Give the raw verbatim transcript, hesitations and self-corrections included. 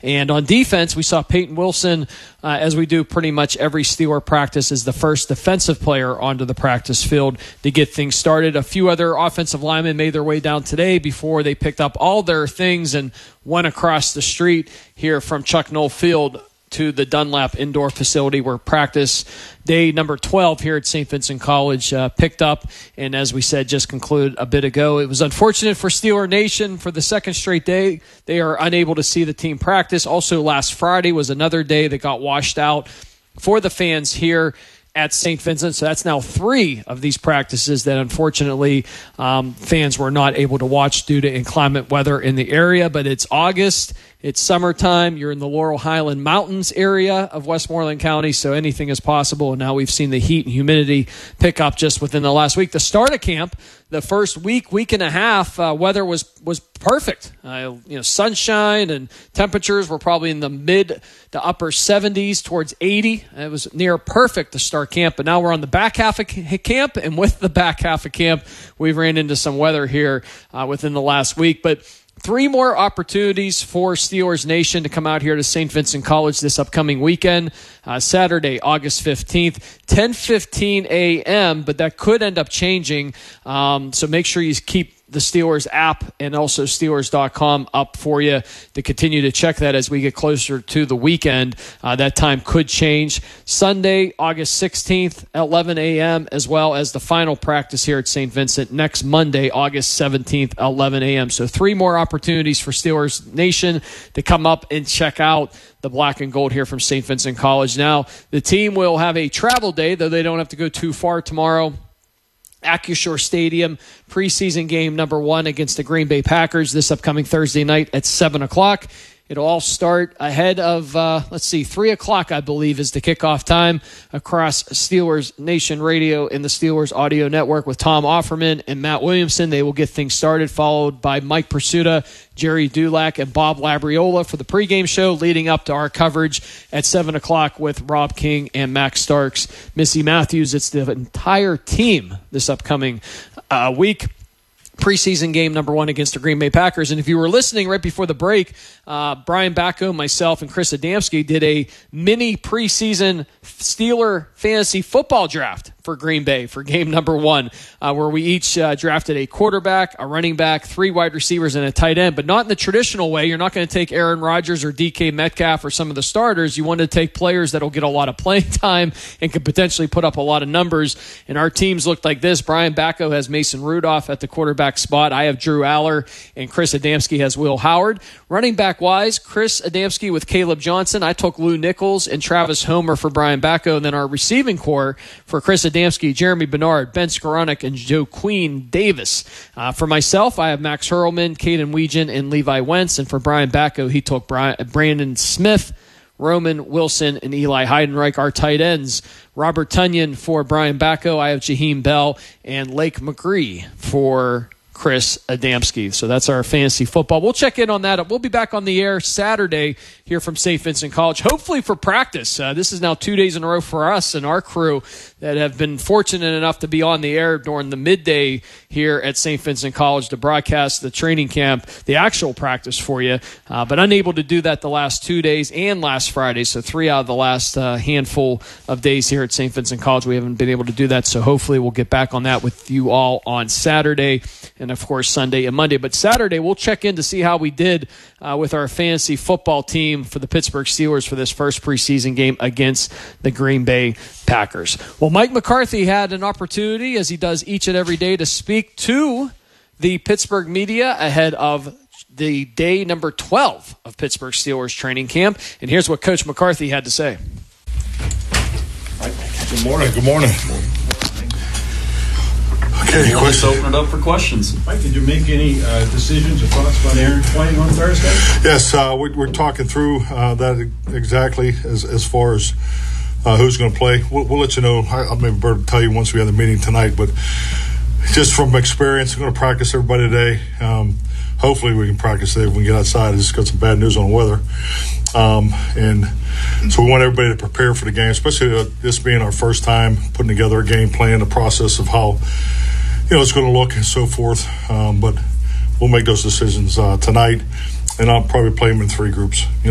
And on defense, we saw Peyton Wilson, uh, as we do pretty much every Steeler practice, as the first defensive player onto the practice field to get things started. A few other offensive linemen made their way down today before they picked up all their things and went across the street here from Chuck Noll Field to the Dunlap Indoor Facility, where practice day number twelve here at Saint Vincent College uh, picked up, and as we said, just concluded a bit ago. It was unfortunate for Steeler Nation for the second straight day. They are unable to see the team practice. Also, last Friday was another day that got washed out for the fans here at Saint Vincent. So that's now three of these practices that unfortunately um, fans were not able to watch due to inclement weather in the area. But it's August. It's summertime. You're in the Laurel Highland Mountains area of Westmoreland County, so anything is possible. And now we've seen the heat and humidity pick up just within the last week. The start of camp, the first week, week and a half, uh, weather was was perfect. Uh, you know, sunshine and temperatures were probably in the mid to upper seventies towards eighty. It was near perfect to start camp. But now we're on the back half of camp, and with the back half of camp, we've ran into some weather here uh, within the last week. But three more opportunities for Steelers Nation to come out here to Saint Vincent College this upcoming weekend. Uh, Saturday, August fifteenth, ten fifteen a.m., but that could end up changing. Um, so make sure you keep the Steelers app and also Steelers dot com up for you to continue to check that as we get closer to the weekend. Uh, that time could change. Sunday, August sixteenth, eleven a.m., as well as the final practice here at Saint Vincent next Monday, August seventeenth, eleven a.m. So three more opportunities for Steelers Nation to come up and check out the black and gold here from Saint Vincent College. Now, the team will have a travel day, though they don't have to go too far tomorrow. Accushore Stadium, preseason game number one against the Green Bay Packers this upcoming Thursday night at seven o'clock. It'll all start ahead of, uh, let's see, three o'clock, I believe, is the kickoff time across Steelers Nation Radio and the Steelers Audio Network with Tom Offerman and Matt Williamson. They will get things started, followed by Mike Pursuta, Jerry Dulac, and Bob Labriola for the pregame show, leading up to our coverage at seven o'clock with Rob King and Max Starks. Missy Matthews, it's the entire team this upcoming uh, week. Preseason game number one against the Green Bay Packers. And if you were listening right before the break, uh, Brian Bacco, myself, and Chris Adamski did a mini preseason Steeler fantasy football draft for Green Bay for game number one, uh, where we each uh, drafted a quarterback, a running back, three wide receivers, and a tight end, but not in the traditional way. You're not going to take Aaron Rodgers or D K Metcalf or some of the starters. You want to take players that will get a lot of playing time and could potentially put up a lot of numbers. And our teams looked like this. Brian Bacco has Mason Rudolph at the quarterback spot. I have Drew Aller, and Chris Adamski has Will Howard. Running back-wise, Chris Adamski with Caleb Johnson. I took Lou Nichols and Travis Homer for Brian Bacco. And then our receiving core for Chris Adamski, Jeremy Bernard, Ben Skoranek, and Joe Queen Davis. Uh, for myself, I have Max Hurlman, Caden Weegan, and Levi Wentz. And for Brian Bacco, he took Brian, Brandon Smith, Roman Wilson, and Eli Heidenreich. Our tight ends, Robert Tunyon for Brian Bacco. I have Jaheim Bell and Lake McGree for Chris Adamski. So that's our fantasy football. We'll check in on that. We'll be back on the air Saturday here from Saint Vincent College, hopefully for practice. Uh, this is now two days in a row for us and our crew that have been fortunate enough to be on the air during the midday here at Saint Vincent College to broadcast the training camp, the actual practice for you, uh, but unable to do that the last two days and last Friday. So three out of the last uh, handful of days here at Saint Vincent College, we haven't been able to do that. So hopefully we'll get back on that with you all on Saturday and, of course, Sunday and Monday. But Saturday, we'll check in to see how we did uh, with our fantasy football team for the Pittsburgh Steelers for this first preseason game against the Green Bay Packers. Well, Mike McCarthy had an opportunity, as he does each and every day, to speak to the Pittsburgh media ahead of the day number twelve of Pittsburgh Steelers training camp. And here's what Coach McCarthy had to say. Good morning. Good morning. Okay, let's open it up for questions. Mike, did you make any uh, decisions or thoughts about Aaron playing on Thursday? Yes, uh, we, we're talking through uh, that exactly as as far as uh, who's going to play. We'll, we'll let you know. I, I'll maybe better tell you once we have the meeting tonight. But just from experience, we're going to practice everybody today. Um, hopefully, we can practice today when we get outside. I just got some bad news on the weather, um, and so we want everybody to prepare for the game, especially uh, this being our first time putting together a game plan, the process of how you know it's going to look and so forth. Um, but we'll make those decisions uh, tonight, and I'll probably play them in three groups. You know,